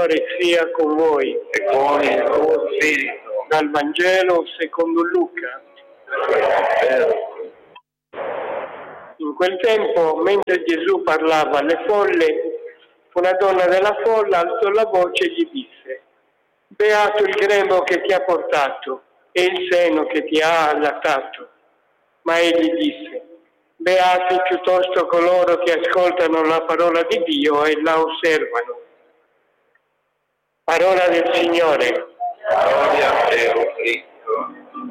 Signore sia con voi. E con il tuo spirito. Dal Vangelo secondo Luca. In quel tempo, mentre Gesù parlava alle folle, una donna della folla alzò la voce e gli disse: beato il grembo che ti ha portato e il seno che ti ha allattato. Ma egli disse: beati piuttosto coloro che ascoltano la parola di Dio e la osservano. Parola del Signore. Gloria a te, o Cristo.